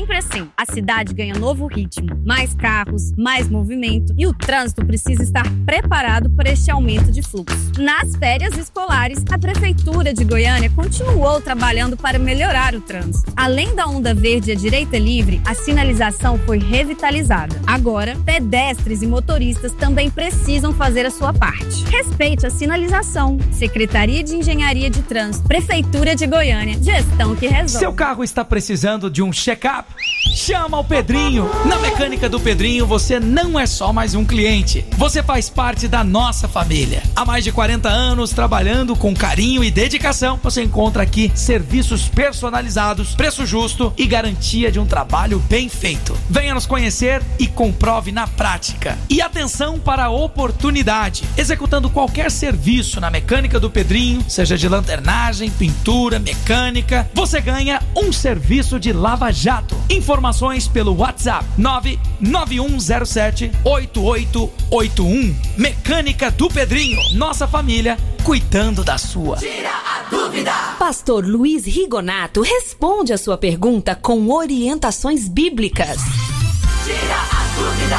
sempre assim. A cidade ganha novo ritmo, mais carros, mais movimento e o trânsito precisa estar preparado para este aumento de fluxo. Nas férias escolares, a Prefeitura de Goiânia continuou trabalhando para melhorar o trânsito. Além da onda verde à direita livre, a sinalização foi revitalizada. Agora, pedestres e motoristas também precisam fazer a sua parte. Respeite a sinalização. Secretaria de Engenharia de Trânsito, Prefeitura de Goiânia. Gestão que resolve. Seu carro está precisando de um check-up? Chama o Pedrinho. Na Mecânica do Pedrinho, você não é só mais um cliente. Você faz parte da nossa família. Há mais de 40 anos trabalhando com carinho e dedicação. Você encontra aqui serviços personalizados, preço justo e garantia de um trabalho bem feito. Venha nos conhecer e comprove na prática. E atenção para a oportunidade. Executando qualquer serviço na Mecânica do Pedrinho, seja de lanternagem, pintura, mecânica, você ganha um serviço de lava-jato. Informações pelo WhatsApp 99107-8881. Mecânica do Pedrinho. Nossa família cuidando da sua. Tira a dúvida. Pastor Luiz Rigonato responde a sua pergunta com orientações bíblicas. Tira a dúvida.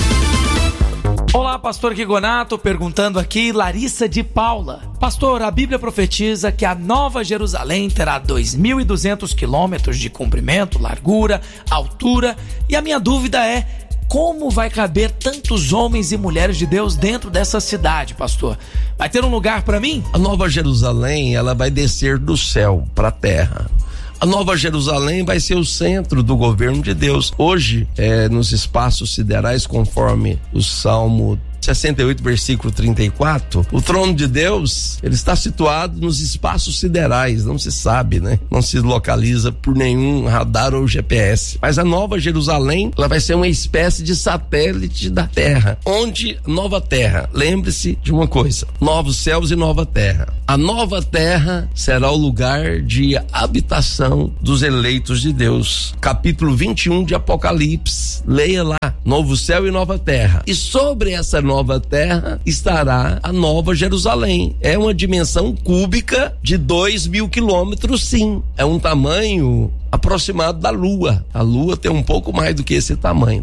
Olá, pastor Rigonato, perguntando aqui, Larissa de Paula. Pastor, a Bíblia profetiza que a Nova Jerusalém terá 2.200 quilômetros de comprimento, largura, altura, e a minha dúvida é: como vai caber tantos homens e mulheres de Deus dentro dessa cidade, pastor? Vai ter um lugar para mim? A Nova Jerusalém, ela vai descer do céu para a terra. A Nova Jerusalém vai ser o centro do governo de Deus. Hoje, nos espaços siderais, conforme o Salmo 68, versículo 34, o trono de Deus, ele está situado nos espaços siderais, não se sabe, né? Não se localiza por nenhum radar ou GPS. Mas a Nova Jerusalém, ela vai ser uma espécie de satélite da Terra. Onde Nova Terra, lembre-se de uma coisa: novos céus e nova terra. A nova terra será o lugar de habitação dos eleitos de Deus. Capítulo 21 de Apocalipse, leia lá, novo céu e nova terra. E sobre essa nova terra estará a Nova Jerusalém. É uma dimensão cúbica de 2.000 quilômetros, sim. É um tamanho aproximado da Lua. A Lua tem um pouco mais do que esse tamanho,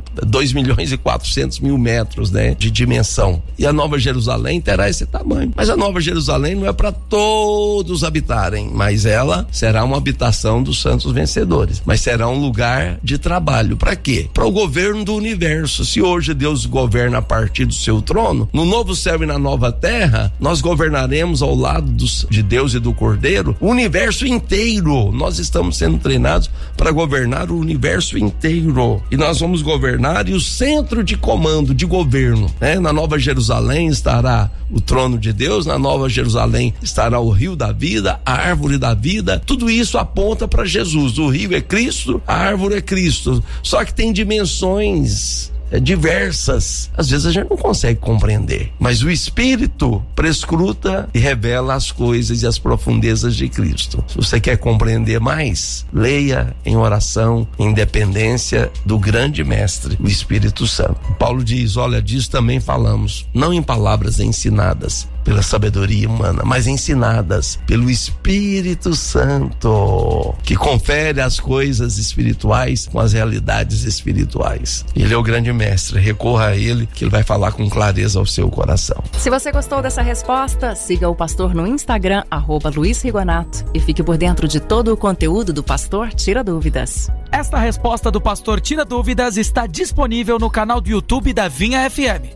2.400.000 metros, né, de dimensão. E a Nova Jerusalém terá esse tamanho. Mas a Nova Jerusalém não é para todos habitarem, mas ela será uma habitação dos santos vencedores. Mas será um lugar de trabalho. Para quê? Para o governo do universo. Se hoje Deus governa a partir do seu trono, no novo céu e na nova terra, nós governaremos ao lado de Deus e do Cordeiro o universo inteiro. Nós estamos sendo treinados para governar o universo inteiro, e nós vamos governar, e o centro de comando, de governo, né? Na Nova Jerusalém estará o trono de Deus, na Nova Jerusalém estará o rio da vida, a árvore da vida. Tudo isso aponta para Jesus. O rio é Cristo, a árvore é Cristo, só que tem dimensões diversas. Às vezes a gente não consegue compreender, mas o Espírito prescruta e revela as coisas e as profundezas de Cristo. Se você quer compreender mais, leia em oração, em dependência do grande mestre, o Espírito Santo. Paulo diz: olha, disso também falamos, não em palavras ensinadas pela sabedoria humana, mas ensinadas pelo Espírito Santo, que confere as coisas espirituais com as realidades espirituais. Ele é o grande mestre, recorra a ele, que ele vai falar com clareza ao seu coração. Se você gostou dessa resposta, siga o pastor no Instagram, @Luiz Rigonato, e fique por dentro de todo o conteúdo do Pastor Tira Dúvidas. Esta resposta do Pastor Tira Dúvidas está disponível no canal do YouTube da Vinha FM,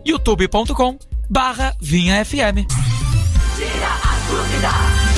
youtube.com/Vinha FM. Tira a dúvida.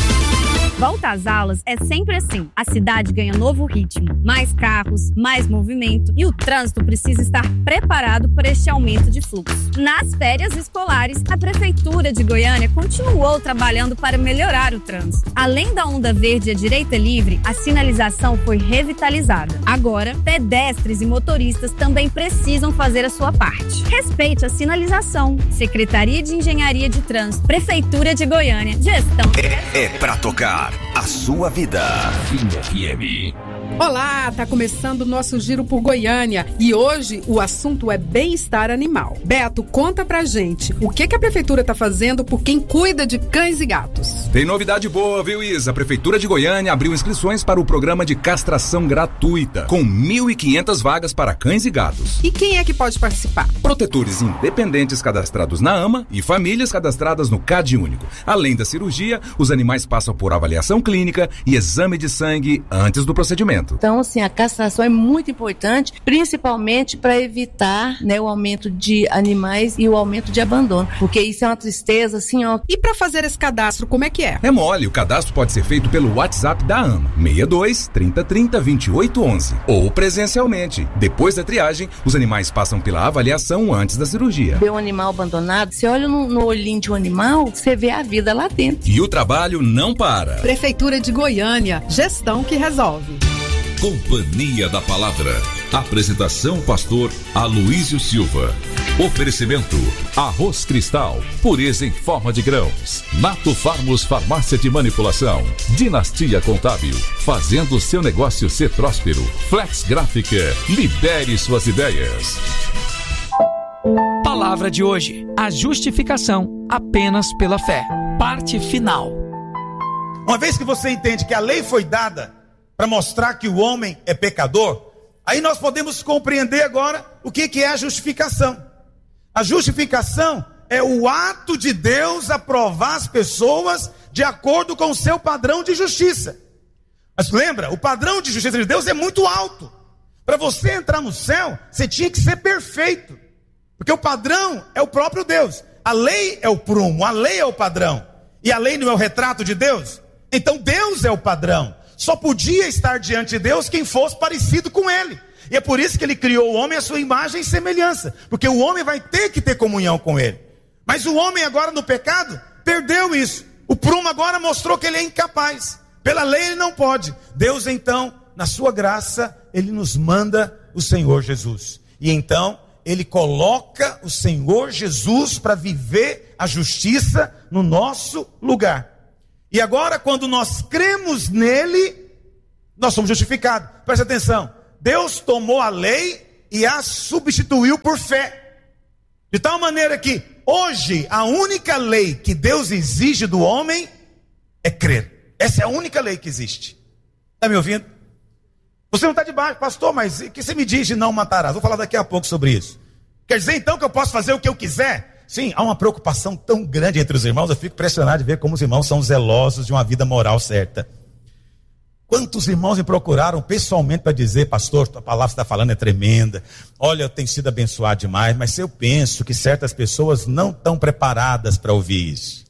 Volta às aulas é sempre assim. A cidade ganha novo ritmo, mais carros, mais movimento e o trânsito precisa estar preparado para este aumento de fluxo. Nas férias escolares, a Prefeitura de Goiânia continuou trabalhando para melhorar o trânsito. Além da onda verde à direita livre, a sinalização foi revitalizada. Agora, pedestres e motoristas também precisam fazer a sua parte. Respeite a sinalização. Secretaria de Engenharia de Trânsito, Prefeitura de Goiânia. Gestão. É pra tocar a sua vida. Vinha FM. Olá, tá começando o nosso giro por Goiânia e hoje o assunto é bem-estar animal. Beto, conta pra gente, o que a prefeitura tá fazendo por quem cuida de cães e gatos? Tem novidade boa, viu, Isa? A Prefeitura de Goiânia abriu inscrições para o programa de castração gratuita, com 1.500 vagas para cães e gatos. E quem é que pode participar? Protetores independentes cadastrados na AMA e famílias cadastradas no CAD Único. Além da cirurgia, os animais passam por avaliação clínica e exame de sangue antes do procedimento. Então, assim, a castração é muito importante, principalmente para evitar, né, o aumento de animais e o aumento de abandono, porque isso é uma tristeza, assim, ó. E para fazer esse cadastro, como é que é? É mole, o cadastro pode ser feito pelo WhatsApp da AMA, 62 30 30 28 11, ou presencialmente. Depois da triagem, os animais passam pela avaliação antes da cirurgia. Ver um animal abandonado, você olha no olhinho de um animal, você vê a vida lá dentro. E o trabalho não para. Prefeitura de Goiânia, gestão que resolve. Companhia da Palavra. Apresentação pastor Aloísio Silva. Oferecimento Arroz Cristal, pureza em forma de grãos. Nato Farmos Farmácia de Manipulação. Dinastia Contábil, fazendo seu negócio ser próspero. Flex Gráfica, libere suas ideias. Palavra de hoje: a justificação apenas pela fé. Parte final. Uma vez que você entende que a lei foi dada para mostrar que o homem é pecador, aí nós podemos compreender agora o que é a justificação. A justificação é o ato de Deus aprovar as pessoas de acordo com o seu padrão de justiça. Mas lembra, o padrão de justiça de Deus é muito alto. Para você entrar no céu, você tinha que ser perfeito, porque o padrão é o próprio Deus. A lei é o prumo, a lei é o padrão. E a lei não é o retrato de Deus? Então Deus é o padrão. Só podia estar diante de Deus quem fosse parecido com Ele. E é por isso que Ele criou o homem à sua imagem e semelhança. Porque o homem vai ter que ter comunhão com Ele. Mas o homem agora no pecado perdeu isso. O prumo agora mostrou que ele é incapaz. Pela lei ele não pode. Deus então, na sua graça, Ele nos manda o Senhor Jesus. E então Ele coloca o Senhor Jesus para viver a justiça no nosso lugar. E agora, quando nós cremos nele, nós somos justificados. Presta atenção. Deus tomou a lei e a substituiu por fé. De tal maneira que, hoje, a única lei que Deus exige do homem é crer. Essa é a única lei que existe. Está me ouvindo? Você não está debaixo, pastor, mas o que você me diz de não matarás? Vou falar daqui a pouco sobre isso. Quer dizer, então, que eu posso fazer o que eu quiser? Sim, há uma preocupação tão grande entre os irmãos, eu fico impressionado de ver como os irmãos são zelosos de uma vida moral certa. Quantos irmãos me procuraram pessoalmente para dizer, pastor, a palavra que você está falando é tremenda, olha, eu tenho sido abençoado demais, mas eu penso que certas pessoas não estão preparadas para ouvir isso.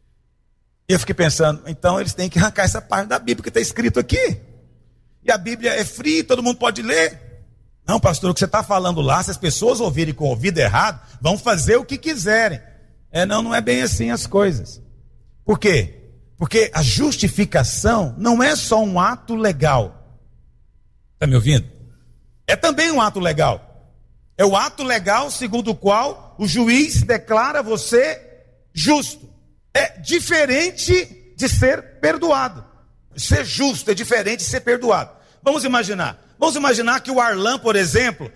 E eu fiquei pensando, então eles têm que arrancar essa parte da Bíblia que está escrito aqui. E a Bíblia é free, todo mundo pode ler. Não, pastor, o que você está falando lá, se as pessoas ouvirem com o ouvido errado, vão fazer o que quiserem. Não é bem assim as coisas. Por quê? Porque a justificação não é só um ato legal. Está me ouvindo? É também um ato legal. É o ato legal segundo o qual o juiz declara você justo. É diferente de ser perdoado. Ser justo é diferente de ser perdoado. Vamos imaginar que o Arlan, por exemplo,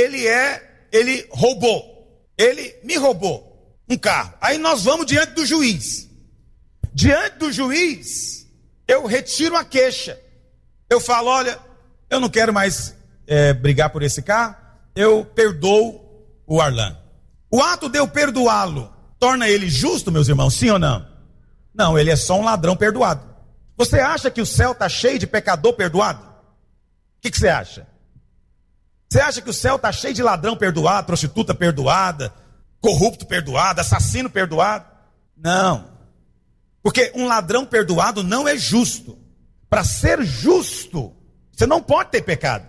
ele roubou. Ele me roubou um carro. Aí nós vamos diante do juiz. Diante do juiz, eu retiro a queixa. Eu falo, olha, eu não quero mais brigar por esse carro. Eu perdoo o Arlan. O ato de eu perdoá-lo torna ele justo, meus irmãos, sim ou não? Não, ele é só um ladrão perdoado. Você acha que o céu está cheio de pecador perdoado? O que você acha? Você acha que o céu está cheio de ladrão perdoado, prostituta perdoada, corrupto perdoado, assassino perdoado? Não. Porque um ladrão perdoado não é justo. Para ser justo, você não pode ter pecado.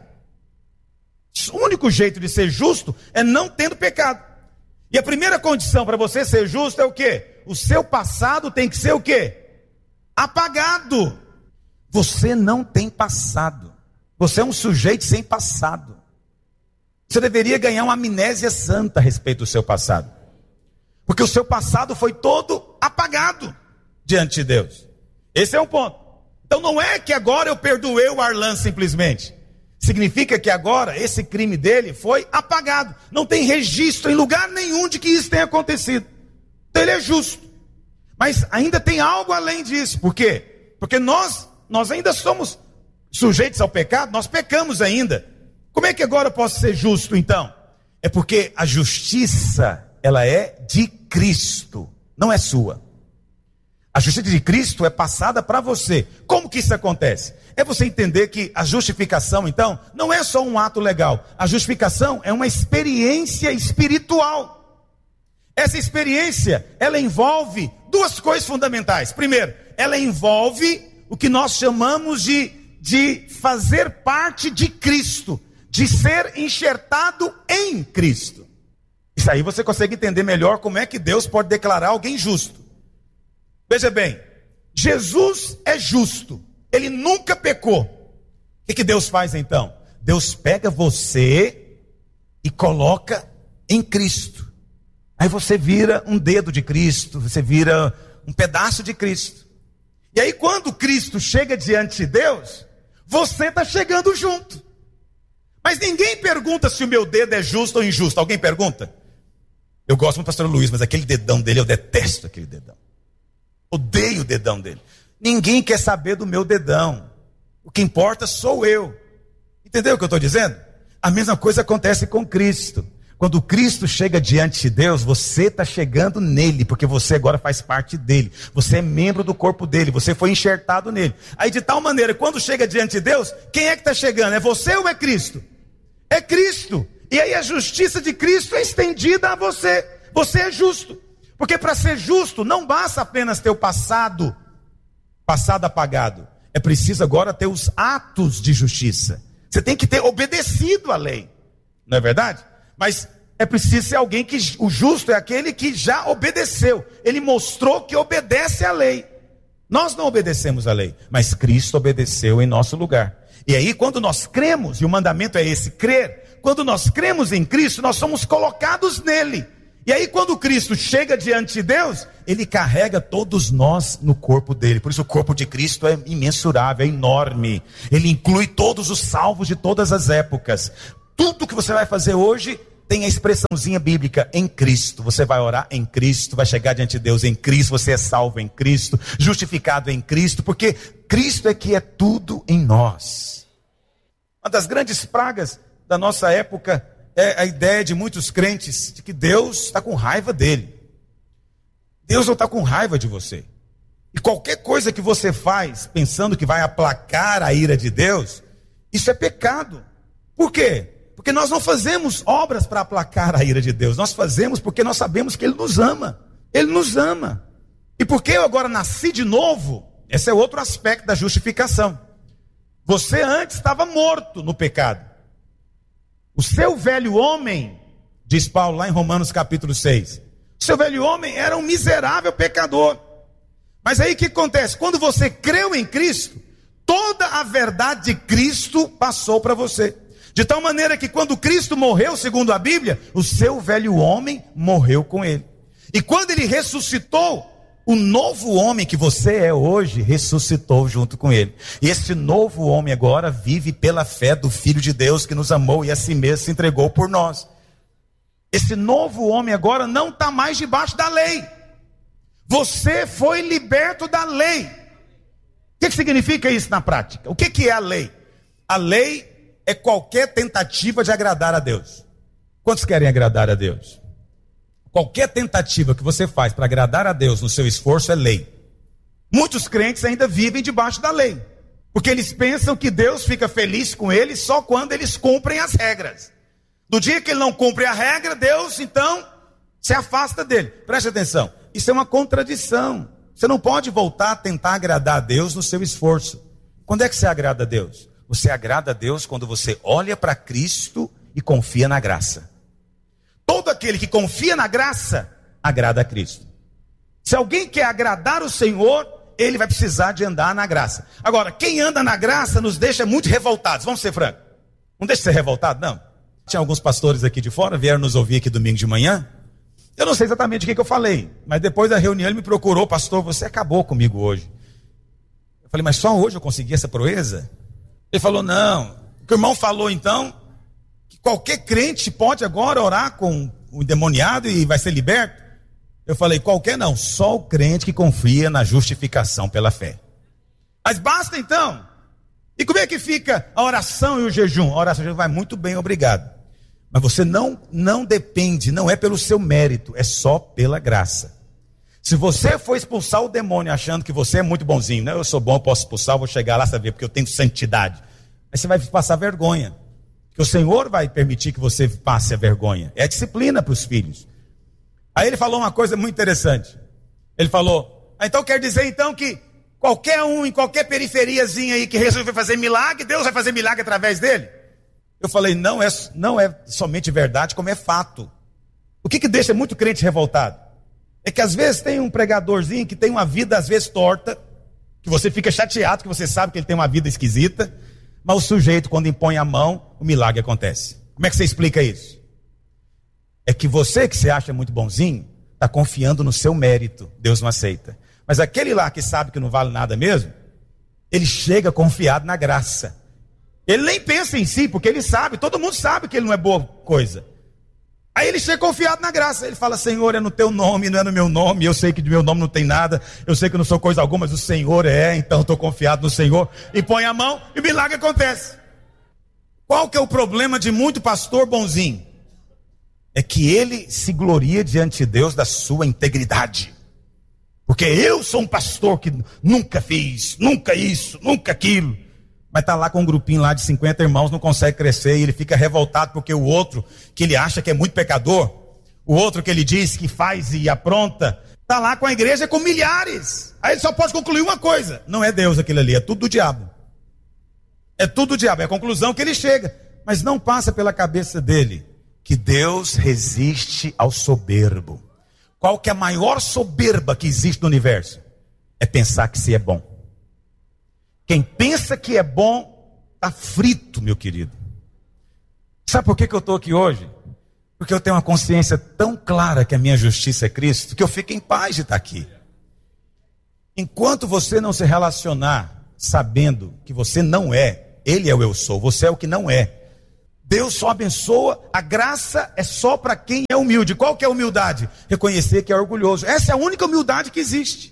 O único jeito de ser justo é não tendo pecado. E a primeira condição para você ser justo é o quê? O seu passado tem que ser o quê? Apagado. Você não tem passado. Você é um sujeito sem passado. Você deveria ganhar uma amnésia santa a respeito do seu passado. Porque o seu passado foi todo apagado diante de Deus. Esse é um ponto. Então não é que agora eu perdoei o Arlan simplesmente. Significa que agora esse crime dele foi apagado. Não tem registro em lugar nenhum de que isso tenha acontecido. Então ele é justo. Mas ainda tem algo além disso. Por quê? Porque nós ainda somos sujeitos ao pecado, nós pecamos ainda. Como é que agora eu posso ser justo então? É porque a justiça, ela é de Cristo, não é sua. A justiça de Cristo é passada para você. Como que isso acontece? É você entender que a justificação, então, não é só um ato legal. A justificação é uma experiência espiritual. Essa experiência, ela envolve duas coisas fundamentais. Primeiro, ela envolve o que nós chamamos de fazer parte de Cristo, de ser enxertado em Cristo. Isso aí você consegue entender melhor como é que Deus pode declarar alguém justo. Veja bem, Jesus é justo, ele nunca pecou. O que Deus faz então? Deus pega você e coloca em Cristo. Aí você vira um dedo de Cristo, você vira um pedaço de Cristo. E aí quando Cristo chega diante de Deus, você está chegando junto. Mas ninguém pergunta se o meu dedo é justo ou injusto. Alguém pergunta? Eu gosto muito do pastor Luiz, mas aquele dedão dele, eu detesto aquele dedão. Odeio o dedão dele. Ninguém quer saber do meu dedão. O que importa sou eu. Entendeu o que eu estou dizendo? A mesma coisa acontece com Cristo. Quando Cristo chega diante de Deus, você está chegando nele, porque você agora faz parte dele. Você é membro do corpo dele, você foi enxertado nele. Aí de tal maneira, quando chega diante de Deus, quem é que está chegando? É você ou é Cristo? É Cristo. E aí a justiça de Cristo é estendida a você. Você é justo. Porque para ser justo, não basta apenas ter o passado apagado. É preciso agora ter os atos de justiça. Você tem que ter obedecido à lei. Não é verdade? Mas é preciso ser alguém que... O justo é aquele que já obedeceu. Ele mostrou que obedece à lei. Nós não obedecemos à lei, mas Cristo obedeceu em nosso lugar. E aí quando nós cremos, e o mandamento é esse, crer. Quando nós cremos em Cristo, nós somos colocados nele. E aí quando Cristo chega diante de Deus, ele carrega todos nós no corpo dele. Por isso o corpo de Cristo é imensurável, é enorme. Ele inclui todos os salvos de todas as épocas. Tudo que você vai fazer hoje tem a expressãozinha bíblica, em Cristo. Você vai orar em Cristo, vai chegar diante de Deus em Cristo, você é salvo em Cristo, justificado em Cristo, porque Cristo é que é tudo em nós. Uma das grandes pragas da nossa época é a ideia de muitos crentes de que Deus está com raiva dele. Deus não está com raiva de você. E qualquer coisa que você faz pensando que vai aplacar a ira de Deus, isso é pecado. Por quê? Porque nós não fazemos obras para aplacar a ira de Deus. Nós fazemos porque nós sabemos que Ele nos ama. Ele nos ama. E porque eu agora nasci de novo, esse é outro aspecto da justificação. Você antes estava morto no pecado. O seu velho homem, diz Paulo lá em Romanos capítulo 6, o seu velho homem era um miserável pecador. Mas aí o que acontece? Quando você creu em Cristo, toda a verdade de Cristo passou para você. De tal maneira que quando Cristo morreu, segundo a Bíblia, o seu velho homem morreu com ele. E quando ele ressuscitou, o novo homem que você é hoje ressuscitou junto com ele. E esse novo homem agora vive pela fé do Filho de Deus que nos amou e a si mesmo se entregou por nós. Esse novo homem agora não está mais debaixo da lei. Você foi liberto da lei. O que significa isso na prática? O que é a lei? A lei é qualquer tentativa de agradar a Deus. Quantos querem agradar a Deus? Qualquer tentativa que você faz para agradar a Deus no seu esforço é lei. Muitos crentes ainda vivem debaixo da lei, porque eles pensam que Deus fica feliz com eles só quando eles cumprem as regras. Do dia que ele não cumpre a regra, Deus então se afasta dele. Preste atenção, isso é uma contradição. Você não pode voltar a tentar agradar a Deus no seu esforço. Quando é que você agrada a Deus? Você agrada a Deus quando você olha para Cristo e confia na graça. Todo aquele que confia na graça, agrada a Cristo. Se alguém quer agradar o Senhor, ele vai precisar de andar na graça. Agora, quem anda na graça nos deixa muito revoltados. Vamos ser francos. Não deixa de ser revoltado, não. Tinha alguns pastores aqui de fora, vieram nos ouvir aqui domingo de manhã. Eu não sei exatamente o que eu falei, mas depois da reunião ele me procurou, pastor, você acabou comigo hoje. Eu falei, mas só hoje eu consegui essa proeza? Ele falou, não. O que o irmão falou então, que qualquer crente pode agora orar com o endemoniado e vai ser liberto? Eu falei, qualquer não, só o crente que confia na justificação pela fé. Mas basta então. E como é que fica a oração e o jejum? A oração e o jejum vai muito bem, obrigado. Mas você não depende, não é pelo seu mérito, é só pela graça. Se você for expulsar o demônio achando que você é muito bonzinho, né? Eu sou bom, eu posso expulsar, eu vou chegar lá, saber, porque eu tenho santidade. Aí você vai passar vergonha. Porque o Senhor vai permitir que você passe a vergonha. É disciplina para os filhos. Aí ele falou uma coisa muito interessante. Ele falou, então quer dizer então que qualquer um, em qualquer periferiazinha aí que resolver fazer milagre, Deus vai fazer milagre através dele? Eu falei, não é somente verdade, como é fato. O que deixa muito crente revoltado? É que às vezes tem um pregadorzinho que tem uma vida às vezes torta, que você fica chateado, que você sabe que ele tem uma vida esquisita, mas o sujeito quando impõe a mão, o milagre acontece. Como é que você explica isso? É que você que se acha muito bonzinho, está confiando no seu mérito, Deus não aceita. Mas aquele lá que sabe que não vale nada mesmo, ele chega confiado na graça. Ele nem pensa em si, porque ele sabe, todo mundo sabe que ele não é boa coisa. Aí ele chega confiado na graça, ele fala, Senhor, é no teu nome, não é no meu nome, eu sei que do meu nome não tem nada, eu sei que eu não sou coisa alguma, mas o Senhor é, então estou confiado no Senhor, e põe a mão e o milagre acontece. Qual que é o problema de muito pastor bonzinho? É que ele se gloria diante de Deus da sua integridade. Porque eu sou um pastor que nunca fiz, nunca isso, nunca aquilo. Mas está lá com um grupinho lá de 50 irmãos, não consegue crescer, e ele fica revoltado porque o outro, que ele acha que é muito pecador, o outro que ele diz que faz e apronta, está lá com a igreja com milhares. Aí ele só pode concluir uma coisa, não é Deus aquilo ali, é tudo do diabo. É tudo do diabo, é a conclusão que ele chega. Mas não passa pela cabeça dele que Deus resiste ao soberbo. Qual que é a maior soberba que existe no universo? É pensar que se é bom. Quem pensa que é bom, está frito, meu querido. Sabe por que eu estou aqui hoje? Porque eu tenho uma consciência tão clara que a minha justiça é Cristo, que eu fico em paz de estar aqui. Enquanto você não se relacionar sabendo que você não é, Ele é o eu sou, você é o que não é. Deus só abençoa, a graça é só para quem é humilde. Qual que é a humildade? Reconhecer que é orgulhoso. Essa é a única humildade que existe.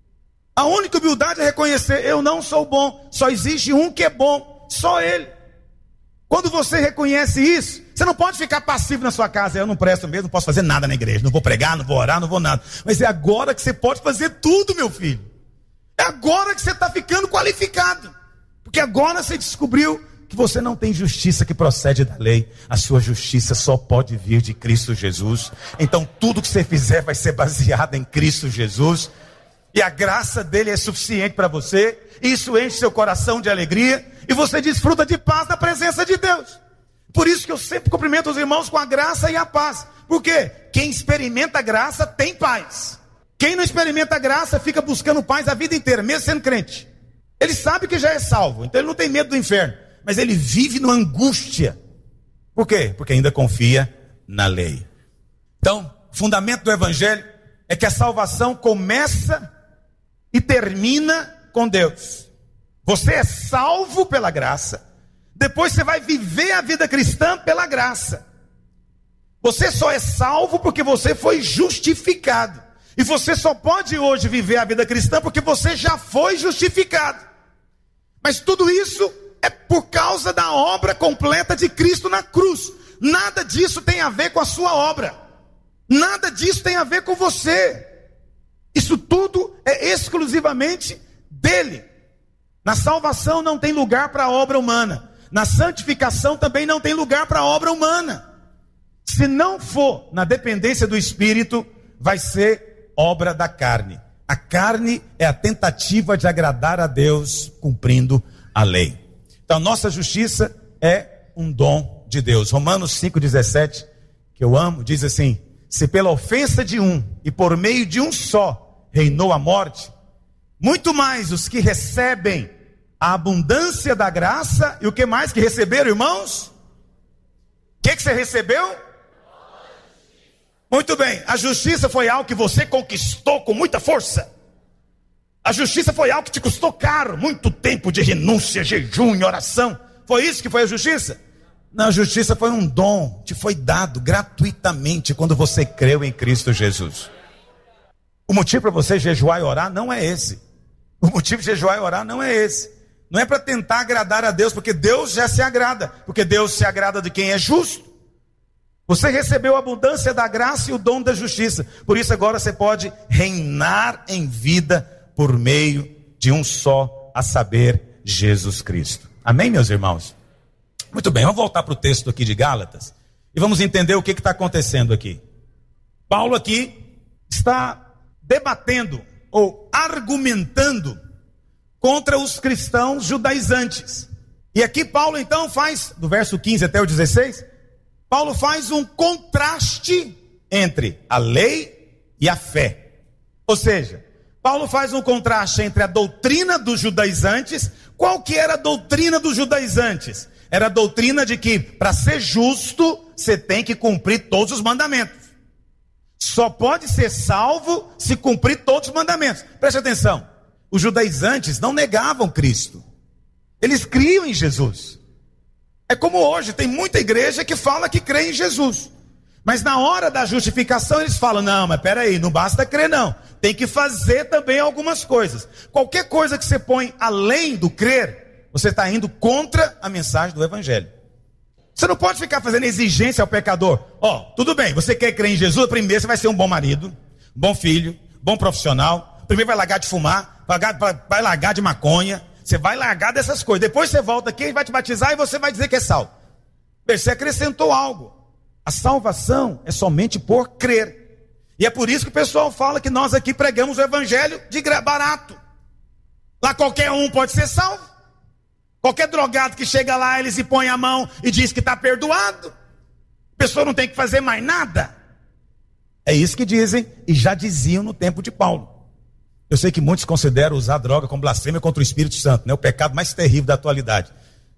A única humildade é reconhecer, eu não sou bom, só existe um que é bom, só Ele. Quando você reconhece isso, você não pode ficar passivo na sua casa, eu não presto mesmo, não posso fazer nada na igreja, não vou pregar, não vou orar, não vou nada. Mas é agora que você pode fazer tudo, meu filho. É agora que você está ficando qualificado. Porque agora você descobriu que você não tem justiça que procede da lei. A sua justiça só pode vir de Cristo Jesus. Então tudo que você fizer vai ser baseado em Cristo Jesus. E a graça dele é suficiente para você. Isso enche seu coração de alegria. E você desfruta de paz na presença de Deus. Por isso que eu sempre cumprimento os irmãos com a graça e a paz. Por quê? Quem experimenta a graça tem paz. Quem não experimenta a graça fica buscando paz a vida inteira, mesmo sendo crente. Ele sabe que já é salvo, então ele não tem medo do inferno. Mas ele vive numa angústia. Por quê? Porque ainda confia na lei. Então, o fundamento do evangelho é que a salvação começa e termina com Deus. Você é salvo pela graça. Depois você vai viver a vida cristã pela graça. Você só é salvo porque você foi justificado. E você só pode hoje viver a vida cristã porque você já foi justificado. Mas tudo isso é por causa da obra completa de Cristo na cruz. Nada disso tem a ver com a sua obra. Nada disso tem a ver com você. Isso tudo é exclusivamente dele. Na salvação não tem lugar para a obra humana. Na santificação também não tem lugar para a obra humana. Se não for na dependência do Espírito, vai ser obra da carne. A carne é a tentativa de agradar a Deus cumprindo a lei. Então, nossa justiça é um dom de Deus. Romanos 5,17, que eu amo, diz assim: se pela ofensa de um e por meio de um só reinou a morte, muito mais os que recebem a abundância da graça. E o que mais que receberam, irmãos? O que você recebeu? Muito bem, a justiça foi algo que você conquistou com muita força. A justiça foi algo que te custou caro, muito tempo de renúncia, jejum e oração. Foi isso que foi a justiça? Não, a justiça foi um dom, te foi dado gratuitamente quando você creu em Cristo Jesus. O motivo para você jejuar e orar não é esse. O motivo de jejuar e orar não é esse. Não é para tentar agradar a Deus, porque Deus já se agrada. Porque Deus se agrada de quem é justo. Você recebeu a abundância da graça e o dom da justiça. Por isso agora você pode reinar em vida por meio de um só, a saber, Jesus Cristo. Amém, meus irmãos? Muito bem, vamos voltar para o texto aqui de Gálatas. E vamos entender o que está acontecendo aqui. Paulo aqui está debatendo ou argumentando contra os cristãos judaizantes. E aqui Paulo então faz, do verso 15 até o 16, Paulo faz um contraste entre a lei e a fé. Ou seja, Paulo faz um contraste entre a doutrina dos judaizantes. Qual que era a doutrina dos judaizantes? Era a doutrina de que para ser justo, você tem que cumprir todos os mandamentos. Só pode ser salvo se cumprir todos os mandamentos. Preste atenção. Os judaizantes não negavam Cristo. Eles criam em Jesus. É como hoje, tem muita igreja que fala que crê em Jesus. Mas na hora da justificação eles falam, não, mas peraí, não basta crer não. Tem que fazer também algumas coisas. Qualquer coisa que você põe além do crer, você está indo contra a mensagem do Evangelho. Você não pode ficar fazendo exigência ao pecador. Tudo bem, você quer crer em Jesus, primeiro você vai ser um bom marido, um bom filho, bom profissional. Primeiro vai largar de fumar, vai largar de maconha. Você vai largar dessas coisas. Depois você volta aqui, vai te batizar e você vai dizer que é salvo. Você acrescentou algo. A salvação é somente por crer. E é por isso que o pessoal fala que nós aqui pregamos o Evangelho de barato. Lá qualquer um pode ser salvo. Qualquer drogado que chega lá, ele se põe a mão e diz que está perdoado. A pessoa não tem que fazer mais nada. É isso que dizem e já diziam no tempo de Paulo. Eu sei que muitos consideram usar droga como blasfêmia contra o Espírito Santo, né? O pecado mais terrível da atualidade.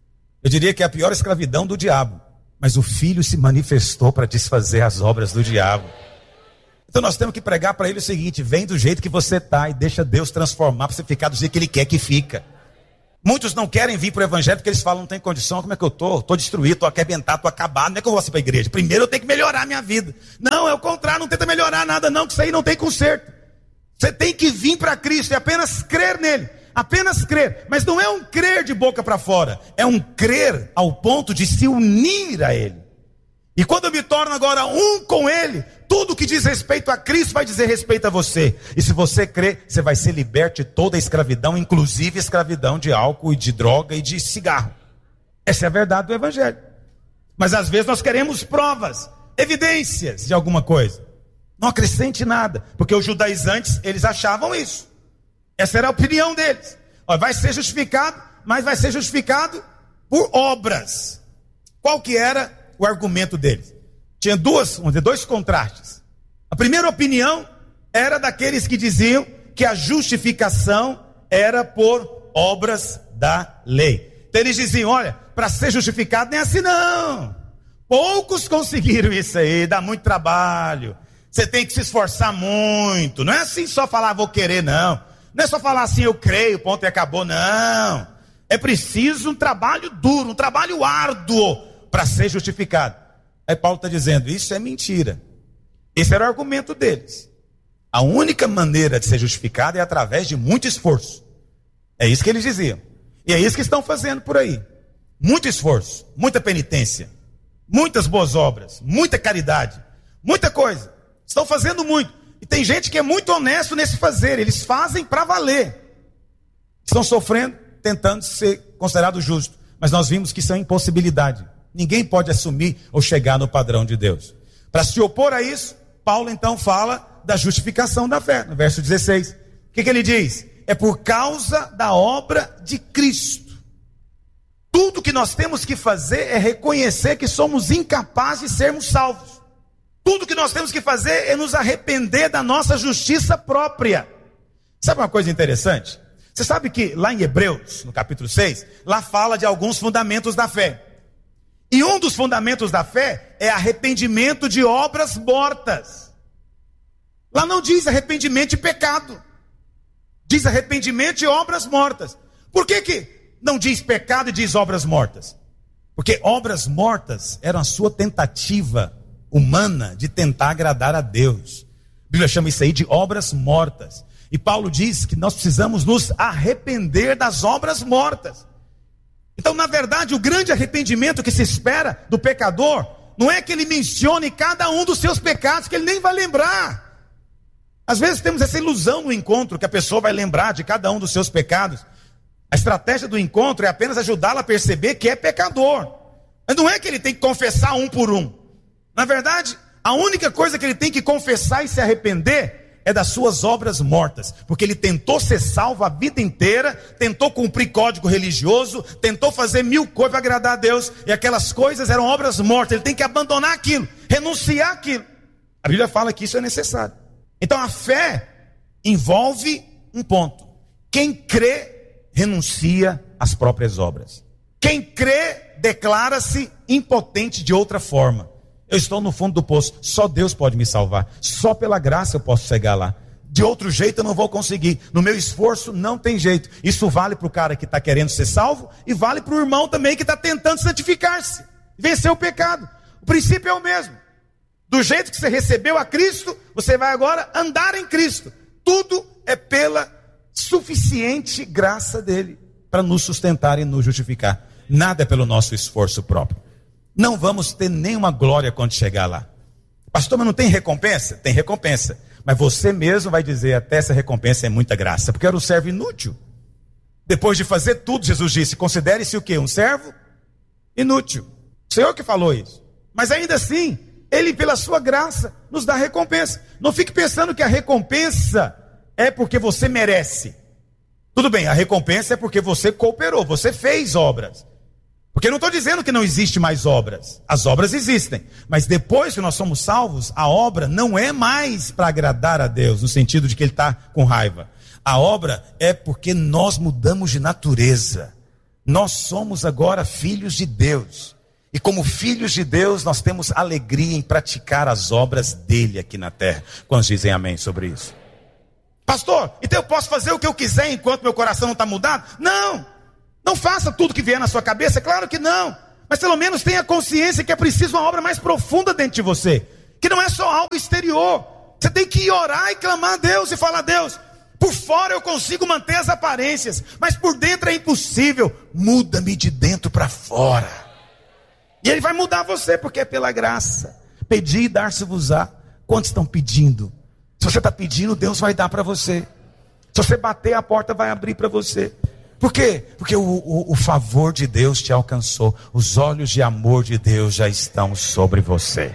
Eu diria que é a pior escravidão do diabo. Mas o Filho se manifestou para desfazer as obras do diabo. Então nós temos que pregar para ele o seguinte: vem do jeito que você está e deixa Deus transformar para você ficar do jeito que ele quer que fica. Muitos não querem vir para o Evangelho porque eles falam, não tem condição, como é que eu estou? Estou destruído, estou arrebentado, estou acabado, não é que eu vou assim para a igreja. Primeiro eu tenho que melhorar a minha vida. Não, é o contrário, não tenta melhorar nada não, que isso aí não tem conserto. Você tem que vir para Cristo e apenas crer nele. Apenas crer. Mas não é um crer de boca para fora. É um crer ao ponto de se unir a ele. E quando eu me torno agora um com ele, tudo que diz respeito a Cristo vai dizer respeito a você. E se você crer, você vai ser liberto de toda a escravidão, inclusive escravidão de álcool e de droga e de cigarro. Essa é a verdade do Evangelho. Mas às vezes nós queremos provas, evidências de alguma coisa. Não acrescente nada, porque os judaizantes, eles achavam isso. Essa era a opinião deles. Vai ser justificado, mas vai ser justificado por obras. Qual que era o argumento deles? Tinha dois contrastes. A primeira opinião era daqueles que diziam que a justificação era por obras da lei. Então eles diziam, olha, para ser justificado não é assim não. Poucos conseguiram isso aí, dá muito trabalho. Você tem que se esforçar muito. Não é assim só falar, vou querer, não. Não é só falar assim, eu creio, ponto e acabou, não. É preciso um trabalho duro, um trabalho árduo para ser justificado. Aí Paulo está dizendo, isso é mentira. Esse era o argumento deles. A única maneira de ser justificado é através de muito esforço. É isso que eles diziam. E é isso que estão fazendo por aí. Muito esforço, muita penitência, muitas boas obras, muita caridade, muita coisa. Estão fazendo muito. E tem gente que é muito honesto nesse fazer. Eles fazem para valer. Estão sofrendo, tentando ser considerados justos. Mas nós vimos que isso é impossibilidade. Ninguém pode assumir ou chegar no padrão de Deus. Para se opor a isso, Paulo então fala da justificação da fé. No verso 16. O que ele diz? É por causa da obra de Cristo. Tudo que nós temos que fazer é reconhecer que somos incapazes de sermos salvos. Tudo que nós temos que fazer é nos arrepender da nossa justiça própria. Sabe uma coisa interessante? Você sabe que lá em Hebreus, no capítulo 6, lá fala de alguns fundamentos da fé. E um dos fundamentos da fé é arrependimento de obras mortas. Lá não diz arrependimento de pecado. Diz arrependimento e obras mortas. Por que não diz pecado e diz obras mortas? Porque obras mortas eram a sua tentativa humana de tentar agradar a Deus. A Bíblia chama isso aí de obras mortas. E Paulo diz que nós precisamos nos arrepender das obras mortas. Então, na verdade, o grande arrependimento que se espera do pecador não é que ele mencione cada um dos seus pecados, que ele nem vai lembrar. Às vezes temos essa ilusão no encontro, que a pessoa vai lembrar de cada um dos seus pecados. A estratégia do encontro é apenas ajudá-la a perceber que é pecador. Mas não é que ele tem que confessar um por um. Na verdade, a única coisa que ele tem que confessar e se arrepender é das suas obras mortas. Porque ele tentou ser salvo a vida inteira, tentou cumprir código religioso, tentou fazer 1000 coisas para agradar a Deus, e aquelas coisas eram obras mortas. Ele tem que abandonar aquilo, renunciar aquilo. A Bíblia fala que isso é necessário. Então a fé envolve um ponto: quem crê renuncia às próprias obras. Quem crê declara-se impotente de outra forma. Eu estou no fundo do poço, só Deus pode me salvar, só pela graça eu posso chegar lá. De outro jeito eu não vou conseguir, no meu esforço não tem jeito. Isso vale para o cara que está querendo ser salvo, e vale para o irmão também que está tentando santificar-se, vencer o pecado. O princípio é o mesmo. Do jeito que você recebeu a Cristo, você vai agora andar em Cristo. Tudo é pela suficiente graça dele para nos sustentar e nos justificar. Nada é pelo nosso esforço próprio. Não vamos ter nenhuma glória quando chegar lá. Pastor, mas não tem recompensa? Tem recompensa. Mas você mesmo vai dizer, até essa recompensa é muita graça, porque era um servo inútil. Depois de fazer tudo, Jesus disse, considere-se o quê? Um servo inútil. O Senhor que falou isso. Mas ainda assim, Ele, pela sua graça, nos dá recompensa. Não fique pensando que a recompensa é porque você merece. Tudo bem, a recompensa é porque você cooperou, você fez obras. Porque eu não estou dizendo que não existe mais obras. As obras existem. Mas depois que nós somos salvos, a obra não é mais para agradar a Deus, no sentido de que Ele está com raiva. A obra é porque nós mudamos de natureza. Nós somos agora filhos de Deus. E como filhos de Deus, nós temos alegria em praticar as obras dele aqui na terra. Quantos dizem amém sobre isso? Pastor, então eu posso fazer o que eu quiser enquanto meu coração não está mudado? Não! Não faça tudo que vier na sua cabeça, claro que não. Mas pelo menos tenha consciência que é preciso uma obra mais profunda dentro de você. Que não é só algo exterior. Você tem que ir orar e clamar a Deus e falar a Deus. Por fora eu consigo manter as aparências, mas por dentro é impossível. Muda-me de dentro para fora. E Ele vai mudar você, porque é pela graça. Pedir e dar-se-vos-á. Quantos estão pedindo? Se você está pedindo, Deus vai dar para você. Se você bater, a porta vai abrir para você. Por quê? Porque o favor de Deus te alcançou. Os olhos de amor de Deus já estão sobre você.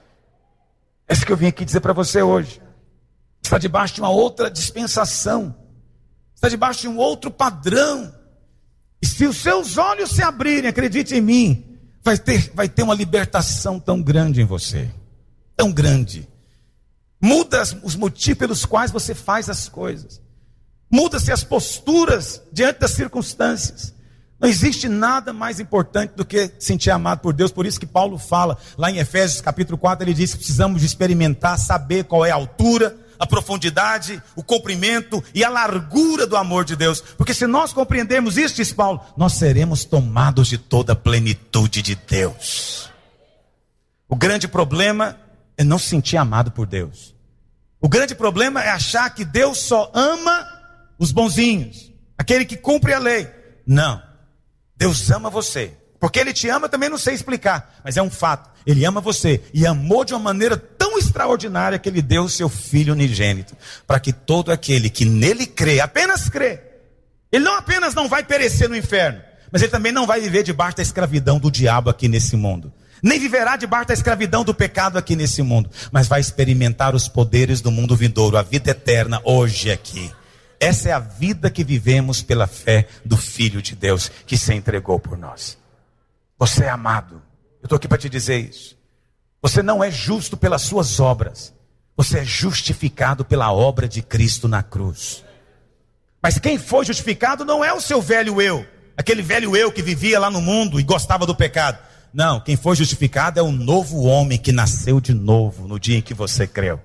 É isso que eu vim aqui dizer para você hoje. Está debaixo de uma outra dispensação. Está debaixo de um outro padrão. E se os seus olhos se abrirem, acredite em mim, vai ter uma libertação tão grande em você. Tão grande. Muda os motivos pelos quais você faz as coisas. Muda-se as posturas diante das circunstâncias. Não existe nada mais importante do que sentir amado por Deus. Por isso que Paulo fala, lá em Efésios capítulo 4, ele diz que precisamos de experimentar, saber qual é a altura, a profundidade, o comprimento e a largura do amor de Deus. Porque se nós compreendermos isso, diz Paulo, nós seremos tomados de toda a plenitude de Deus. O grande problema é não se sentir amado por Deus. O grande problema é achar que Deus só ama os bonzinhos, aquele que cumpre a lei. Não, Deus ama você, porque Ele te ama, também não sei explicar, mas é um fato, Ele ama você, e amou de uma maneira tão extraordinária, que Ele deu o seu Filho unigênito, para que todo aquele que nele crê, apenas crê, ele não apenas não vai perecer no inferno, mas ele também não vai viver debaixo da escravidão do diabo aqui nesse mundo, nem viverá debaixo da escravidão do pecado aqui nesse mundo, mas vai experimentar os poderes do mundo vindouro, a vida eterna hoje aqui. Essa é a vida que vivemos pela fé do Filho de Deus, que se entregou por nós. Você é amado. Eu estou aqui para te dizer isso. Você não é justo pelas suas obras. Você é justificado pela obra de Cristo na cruz. Mas quem foi justificado não é o seu velho eu. Aquele velho eu que vivia lá no mundo e gostava do pecado. Não, quem foi justificado é o novo homem que nasceu de novo no dia em que você creu.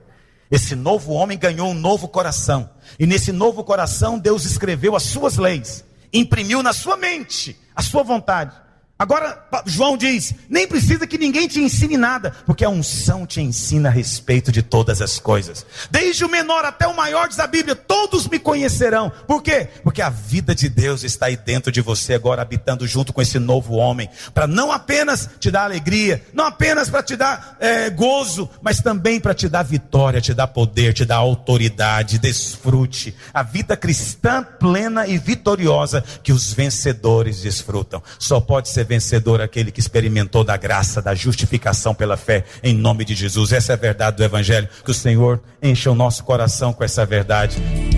Esse novo homem ganhou um novo coração. E nesse novo coração Deus escreveu as suas leis, imprimiu na sua mente a sua vontade. Agora João diz, nem precisa que ninguém te ensine nada, porque a unção te ensina a respeito de todas as coisas. Desde o menor até o maior, diz a Bíblia, todos me conhecerão. Por quê? Porque a vida de Deus está aí dentro de você agora, habitando junto com esse novo homem, para não apenas te dar alegria, não apenas para te dar gozo, mas também para te dar vitória, te dar poder, te dar autoridade, desfrute a vida cristã plena e vitoriosa que os vencedores desfrutam. Só pode ser vencedor aquele que experimentou da graça, da justificação pela fé, em nome de Jesus. Essa é a verdade do Evangelho. Que o Senhor encha o nosso coração com essa verdade.